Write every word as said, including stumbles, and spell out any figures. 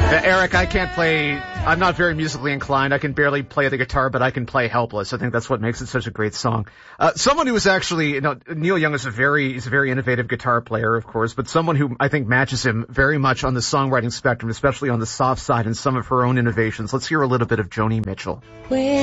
Uh, Eric, I can't play, I'm not very musically inclined. I can barely play the guitar, but I can play Helpless. I think that's what makes it such a great song. Uh, someone who is actually, you know, Neil Young is a very, he's a very innovative guitar player, of course, but someone who I think matches him very much on the songwriting spectrum, especially on the soft side and some of her own innovations. Let's hear a little bit of Joni Mitchell.